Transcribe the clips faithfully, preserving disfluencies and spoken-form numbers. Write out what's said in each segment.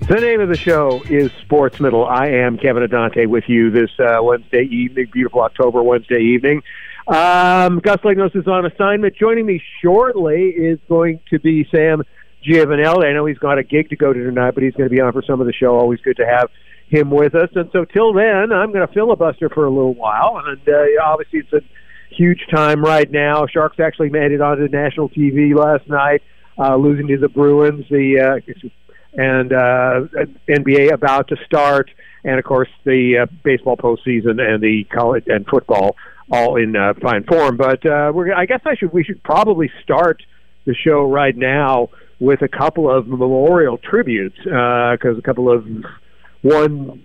The name of the show is Sports Middle. I am Kevin Adante with you this uh, Wednesday evening, beautiful October Wednesday evening. Um, Gus Legnos is on assignment. Joining me shortly is going to be Sam Giovanelli. I know he's got a gig to go to tonight, but he's going to be on for some of the show. Always good to have him with us. And so till then, I'm going to filibuster for a little while. And uh, obviously it's a huge time right now. Sharks actually made it onto national T V last night, uh, losing to the Bruins. The uh, and uh, N B A about to start, and of course the uh, baseball postseason and the college and football all in uh, fine form. But uh, we're, I guess I should we should probably start the show right now with a couple of memorial tributes because uh, a couple of one.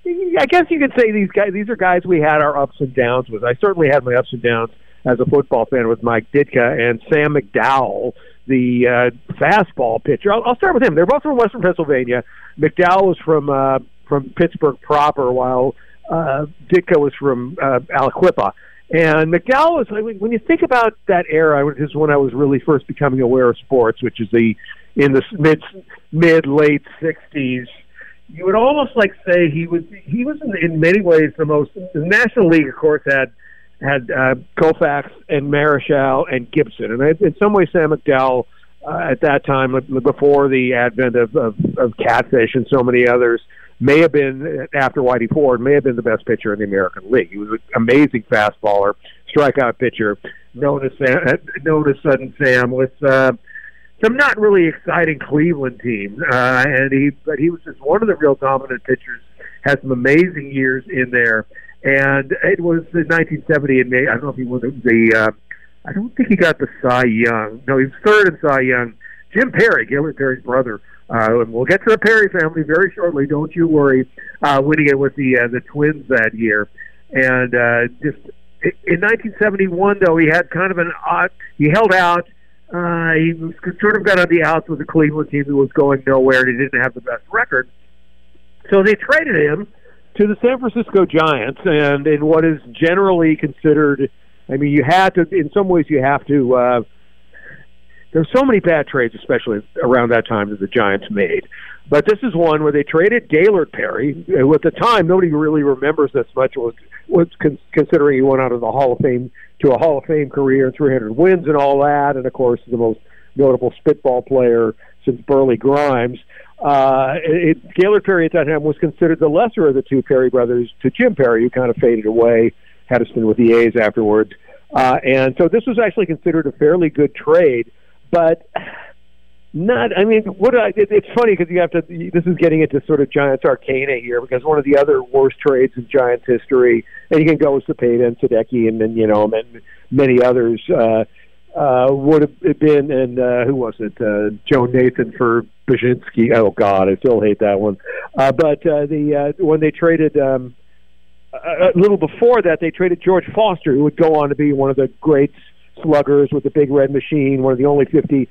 I guess you could say these guys. These are guys we had our ups and downs with. I certainly had my ups and downs as a football fan with Mike Ditka and Sam McDowell, the uh, fastball pitcher. I'll, I'll start with him. They're both from Western Pennsylvania. McDowell was from uh, from Pittsburgh proper, while uh, Ditka was from uh, Aliquippa. And McDowell was, when you think about that era, this is when I was really first becoming aware of sports, which is the in the mid mid late sixties. You would almost like say he was he was in, in many ways the most. The National League, of course, had. had uh, Koufax and Marichal and Gibson. And I, in some ways, Sam McDowell, uh, at that time, before the advent of, of, of Catfish and so many others, may have been, after Whitey Ford, may have been the best pitcher in the American League. He was an amazing fastballer, strikeout pitcher, known as, Sam, known as Sudden Sam, with uh, some not really exciting Cleveland teams. Uh, and he, but he was just one of the real dominant pitchers, had some amazing years in there. And it was in nineteen seventy in May. I don't know if he won the, the uh, I don't think he got the Cy Young. No, he was third in Cy Young. Jim Perry, Gilbert Perry's brother. Uh, and we'll get to the Perry family very shortly, don't you worry, uh, winning it with the uh, the Twins that year. And uh, just in nineteen seventy-one, though, he had kind of an odd, he held out. Uh, he was sort of got on the outs with the Cleveland team who was going nowhere, and he didn't have the best record. So they traded him to the San Francisco Giants, and in what is generally considered, I mean, you had to, in some ways you have to, uh, there's so many bad trades, especially around that time, that the Giants made. But this is one where they traded Gaylord Perry, who at the time nobody really remembers this much, was, was con- considering he went out of the Hall of Fame to a Hall of Fame career, three hundred wins and all that, and of course the most notable spitball player since Burley Grimes. Uh, it, Gaylord Perry at that time was considered the lesser of the two Perry brothers to Jim Perry, who kind of faded away, had a stint with the A's afterwards. Uh, and so this was actually considered a fairly good trade, but not, I mean, what I, it, it's funny because you have to, this is getting into sort of Giants arcana here, because one of the other worst trades in Giants history, and you can go with Cepeda and Sadecki and then, you know, and many others, uh, Uh, would have been, and uh, who was it? Uh, Joe Nathan for Baczynski. Oh God, I still hate that one. Uh, but uh, the uh, when they traded um, a, a little before that, they traded George Foster, who would go on to be one of the great sluggers with the Big Red Machine, one of the only fifty.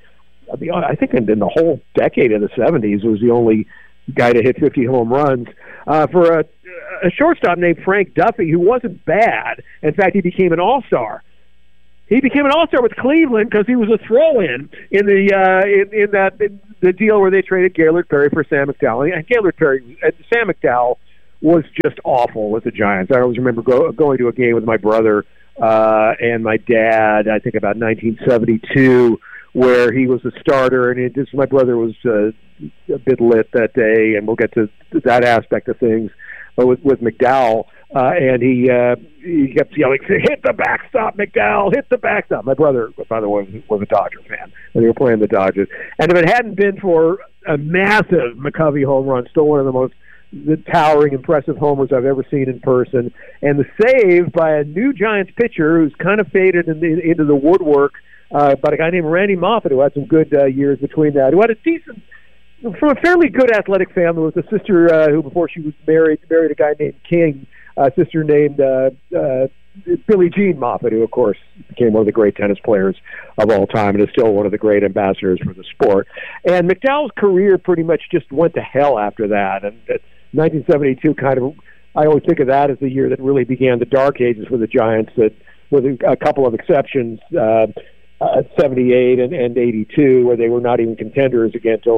I think in, in the whole decade of the seventies, was the only guy to hit fifty home runs uh, for a, a shortstop named Frank Duffy, who wasn't bad. In fact, he became an all-star. He became an all-star with Cleveland because he was a throw-in in the uh, in, in that in the deal where they traded Gaylord Perry for Sam McDowell. And Gaylord Perry, uh, Sam McDowell was just awful with the Giants. I always remember go, going to a game with my brother uh, and my dad. I think about nineteen seventy-two, where he was a starter, and it just my brother was uh, a bit lit that day, and we'll get to that aspect of things. But with with McDowell. Uh, and he uh, he kept yelling, "Hit the backstop, McDowell! Hit the backstop!" My brother, by the way, was a Dodger fan, and they were playing the Dodgers. And if it hadn't been for a massive McCovey home run, still one of the most the towering, impressive homers I've ever seen in person, and the save by a new Giants pitcher who's kind of faded in the, into the woodwork, uh, by a guy named Randy Moffett, who had some good uh, years between that, who had a decent, from a fairly good athletic family, with a sister uh, who, before she was married, married a guy named King. A sister named uh, uh, Billie Jean Moffett, who, of course, became one of the great tennis players of all time and is still one of the great ambassadors for the sport. And McDowell's career pretty much just went to hell after that. And uh, nineteen seventy-two kind of, I always think of that as the year that really began the dark ages for the Giants, that with a couple of exceptions, uh, uh, seventy-eight and, and eighty-two, where they were not even contenders again until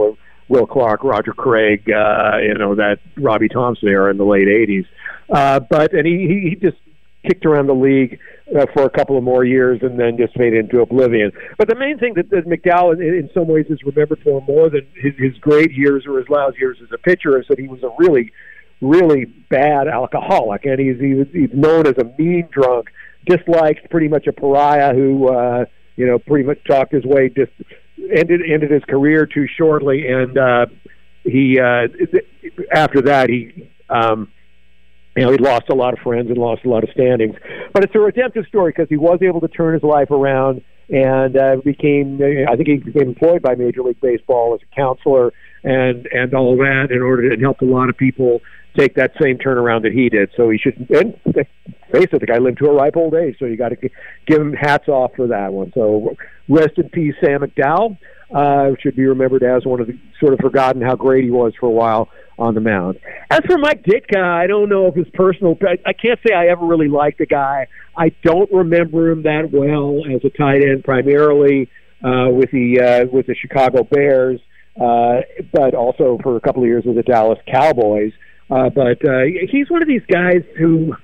Will Clark, Roger Craig, uh, you know, that Robbie Thompson era in the late eighties. Uh, but, and he, he just kicked around the league uh, for a couple of more years and then just faded into oblivion. But the main thing that, that McDowell, in, in some ways, is remembered for more than his, his great years or his lousy years as a pitcher is that he was a really, really bad alcoholic. And he's, he's, he's known as a mean drunk, disliked, pretty much a pariah who, uh, you know, pretty much talked his way, just ended ended his career too shortly. And uh, he, uh, after that, he... Um, You know, he lost a lot of friends and lost a lot of standings. But it's a redemptive story because he was able to turn his life around and uh, became, I think he became employed by Major League Baseball as a counselor and, and all that in order to and help a lot of people take that same turnaround that he did. So he should, and face it, the guy lived to a ripe old age, so you got to give him hats off for that one. So rest in peace, Sam McDowell. Uh, should be remembered as one of the sort of forgotten how great he was for a while on the mound. As for Mike Ditka, I don't know if his personal, I, I can't say I ever really liked the guy. I don't remember him that well as a tight end, primarily uh, with the uh, with the Chicago Bears, uh, but also for a couple of years with the Dallas Cowboys. Uh, but uh, he's one of these guys who,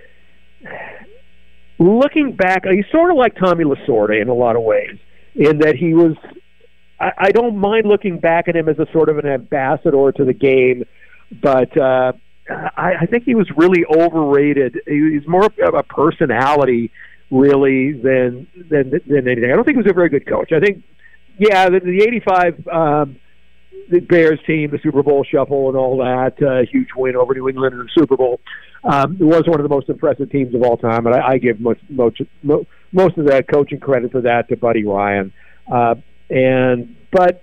looking back, he's sort of like Tommy Lasorda in a lot of ways, in that he was, I, I don't mind looking back at him as a sort of an ambassador to the game, but uh, I, I think he was really overrated. He, he's more of a personality, really, than, than, than anything. I don't think he was a very good coach. I think, yeah, the, the eighty-five um, the Bears team, the Super Bowl shuffle and all that, uh, huge win over New England in the Super Bowl. Um, it was one of the most impressive teams of all time, and I, I give most, most most of that coaching credit for that to Buddy Ryan. Uh, and but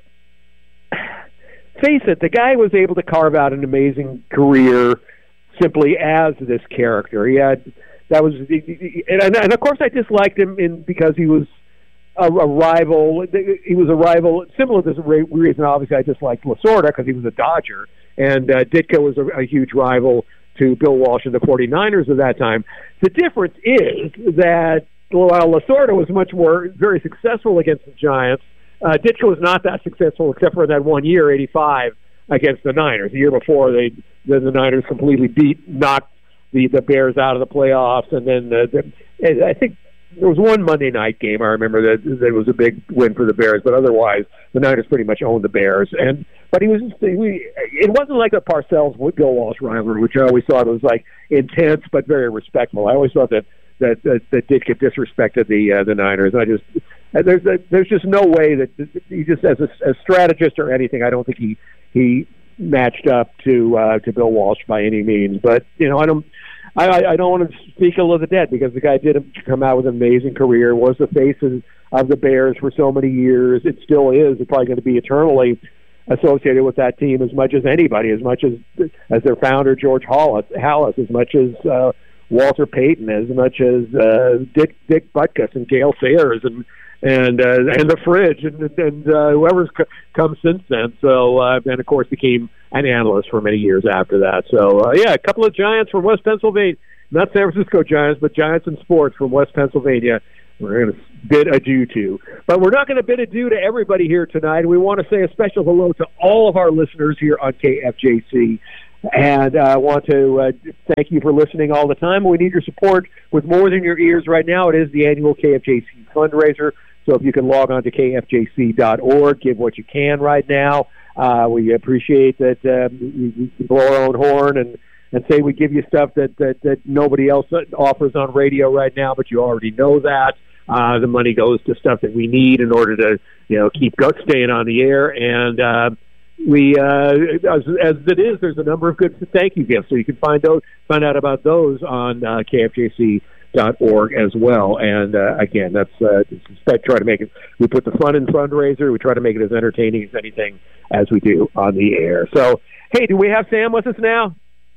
face it, the guy was able to carve out an amazing career simply as this character. He had that was, and, and of course I disliked him in because he was A, a rival. He was a rival. Similar to the reason, obviously, I disliked Lasorda because he was a Dodger, and uh, Ditka was a, a huge rival to Bill Walsh and the forty-niners at that time. The difference is that while Lasorda was much more very successful against the Giants, uh, Ditka was not that successful except for that one year, eighty-five, against the Niners. The year before, they the, the Niners completely beat, knocked the the Bears out of the playoffs, and then the, the, I think. There was one Monday night game I remember that that was a big win for the Bears, but otherwise the Niners pretty much owned the Bears. And but he was we, it wasn't like a Parcells Bill Walsh rivalry, which I always thought was like intense but very respectful. I always thought that that that, that Ditka disrespected the uh, the Niners. I just there's there's just no way that he just as a, as strategist or anything. I don't think he he matched up to uh, to Bill Walsh by any means. But you know I don't. I, I don't want to speak ill of the dead because the guy did come out with an amazing career, was the face of, of the Bears for so many years. It still is. It's probably going to be eternally associated with that team as much as anybody, as much as as their founder, George Halas, Halas as much as uh, Walter Payton, as much as uh, Dick Dick Butkus and Gale Sayers and and uh, and the Fridge and, and uh, whoever's c- come since then. So uh, and of course became an analyst for many years after that. So uh, yeah, a couple of Giants from West Pennsylvania, not San Francisco Giants, but Giants in sports from West Pennsylvania. We're going to bid adieu to, but we're not going to bid adieu to everybody here tonight. We want to say a special hello to all of our listeners here on K F J C. And I uh, want to uh, thank you for listening all the time. We need your support with more than your ears right now. It is the annual K F J C fundraiser. So if you can log on to K F J C dot org, give what you can right now. Uh, we appreciate that um, we, we blow our own horn and, and say we give you stuff that, that, that nobody else offers on radio right now, but you already know that. Uh, the money goes to stuff that we need in order to, you know, keep go- staying on the air. And uh, we, uh, as, as it is, there's a number of good thank you gifts, so you can find those, find out about those on uh, K F J C dot org as well. And uh, again, that's uh, try to make it. We put the fun in fundraiser. We try to make it as entertaining as anything as we do on the air. So, hey, do we have Sam with us now?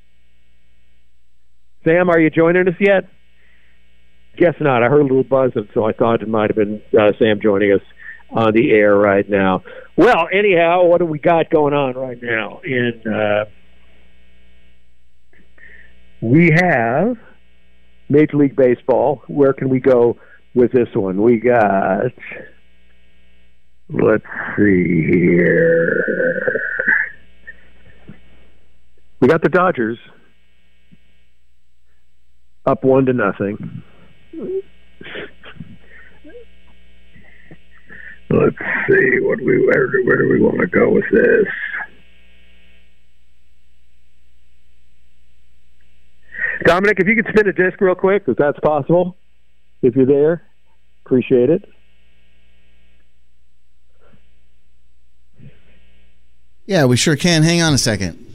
Sam, are you joining us yet? Guess not. I heard a little buzzing, so I thought it might have been uh, Sam joining us on the air right now. Well, anyhow, what do we got going on right now? In uh, we have Major League Baseball. Where can we go with this one? We got, let's see here. We got the Dodgers up one to nothing. Let's see what we where, where do we want to go with this? Dominic, if you could spin a disc real quick, if that's possible, if you're there, appreciate it. Yeah, we sure can. Hang on a second.